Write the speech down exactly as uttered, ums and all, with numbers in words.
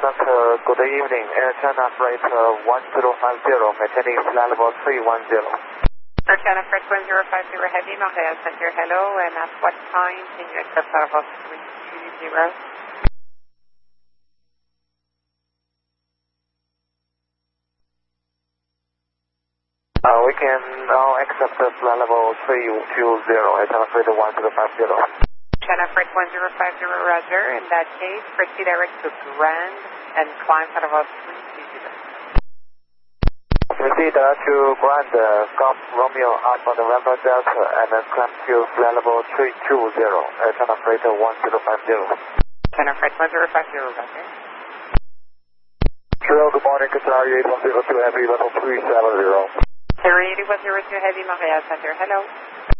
Center, good evening. Air China Flight uh, one zero five zero, maintaining flight level three one zero. Air China Flight one zero five zero Heavy, Montreal Center, hello, and at what time can you accept level three two zero? Uh, we can now accept the flight level three two zero, Air China Flight one zero five zero. China Flight one zero five zero, roger. In that case, proceed direct to Grand and climb for level three two zero. Proceed uh, to Grand, uh, Golf Romeo Alpha November Delta, and then climb to flight level three two zero, Air China Flight one zero five zero. China Flight one zero five zero, roger. Hello, good morning, Qatar eight one zero two Heavy, level three seven zero. Terry eight one zero two Heavy, Montreal Center, hello.